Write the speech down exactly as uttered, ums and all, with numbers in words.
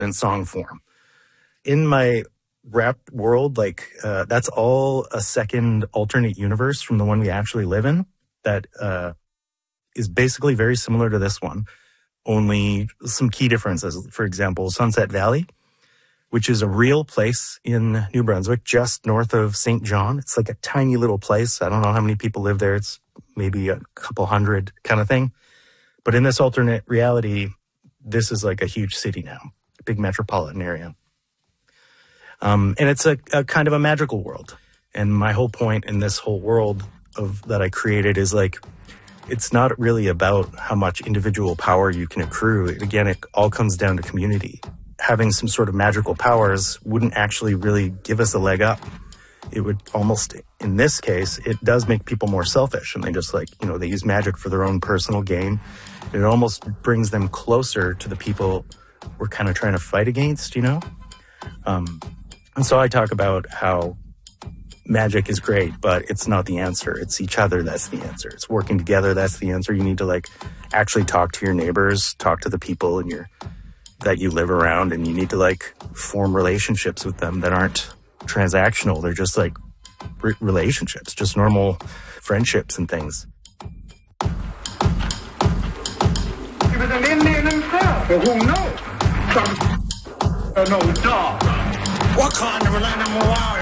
in song form. In my rap world, like, uh, that's all a second alternate universe from the one we actually live in that uh, is basically very similar to this one, only some key differences. For example, Sunset Valley, which is a real place in New Brunswick, just north of Saint John. It's like a tiny little place. I don't know how many people live there. It's maybe a couple hundred kind of thing. But in this alternate reality, this is like a huge city now, a big metropolitan area. Um, and it's a, a kind of a magical world. And my whole point in this whole world of that I created is like, it's not really about how much individual power you can accrue. Again, it all comes down to community. Having some sort of magical powers wouldn't actually really give us a leg up. It would almost, in this case, it does make people more selfish. And they just like, you know, they use magic for their own personal gain. It almost brings them closer to the people we're kind of trying to fight against, you know? Um, and so I talk about how magic is great, but it's not the answer. It's each other that's the answer. It's working together that's the answer. You need to like actually talk to your neighbors, talk to the people in your that you live around, and you need to like form relationships with them that aren't transactional. They're just like re- relationships, just normal friendships and things. He was an Indian himself, but who knows? Some uh, no dog. What kind of an animal are you?